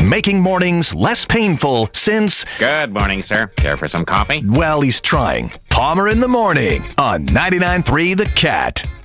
making mornings less painful since, Good morning, sir. Care for some coffee? well, he's trying. Palmer in the morning on 99.3 The Cat.